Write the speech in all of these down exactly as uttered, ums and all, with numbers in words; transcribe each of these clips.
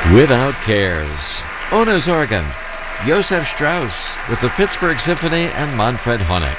Without Cares, Ona's organ, Josef Strauss with the Pittsburgh Symphony and Manfred Honeck.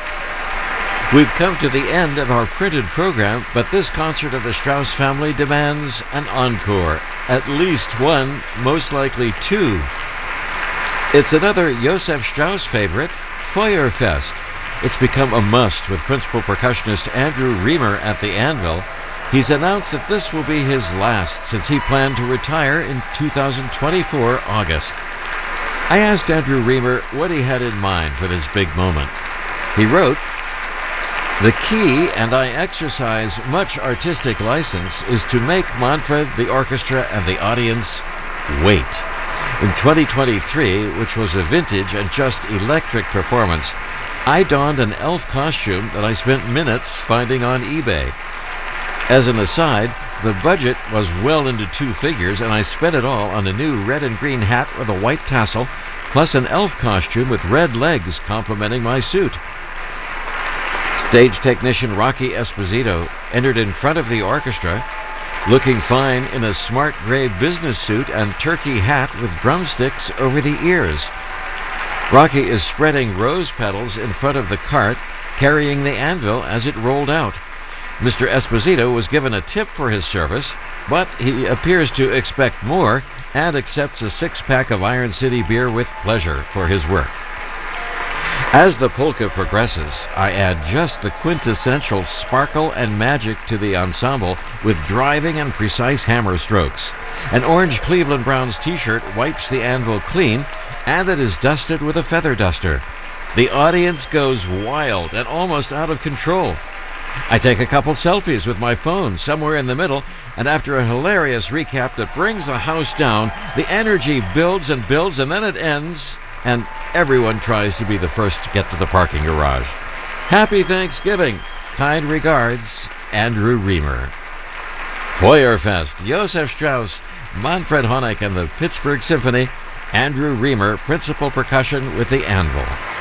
We've come to the end of our printed program, but this concert of the Strauss family demands an encore. At least one, most likely two. It's another Josef Strauss favorite, Feuerfest. It's become a must with principal percussionist Andrew Riemer at the anvil. He's announced that this will be his last since he planned to retire in two thousand twenty-four August. I asked Andrew Riemer what he had in mind for this big moment. He wrote, "The key, and I exercise much artistic license, is to make Manfred, the orchestra, and the audience wait." In twenty twenty-three, which was a vintage and just electric performance, I donned an elf costume that I spent minutes finding on eBay. As an aside, the budget was well into two figures, and I spent it all on a new red and green hat with a white tassel, plus an elf costume with red legs complementing my suit. Stage technician Rocky Esposito entered in front of the orchestra, looking fine in a smart gray business suit and turkey hat with drumsticks over the ears. Rocky is spreading rose petals in front of the cart, carrying the anvil as it rolled out. Mister Esposito was given a tip for his service, but he appears to expect more and accepts a six-pack of Iron City beer with pleasure for his work. As the polka progresses, I add just the quintessential sparkle and magic to the ensemble with driving and precise hammer strokes. An orange Cleveland Browns t-shirt wipes the anvil clean, and it is dusted with a feather duster. The audience goes wild and almost out of control. I take a couple selfies with my phone somewhere in the middle, and after a hilarious recap that brings the house down, the energy builds and builds, and then it ends, and everyone tries to be the first to get to the parking garage. Happy Thanksgiving. Kind regards, Andrew Riemer. Feuerfest, Josef Strauss, Manfred Honeck and the Pittsburgh Symphony, Andrew Riemer, principal percussion with the anvil.